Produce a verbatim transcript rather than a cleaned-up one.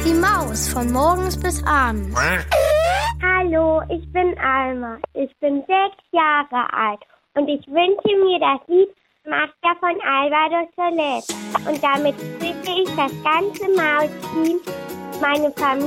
Die Maus von morgens bis abends. Hallo, ich bin Alma. Ich bin sechs Jahre alt und ich wünsche mir das Lied Magda von Alvaro Soler. Und damit grüße ich das ganze Maus-Team, meine Familie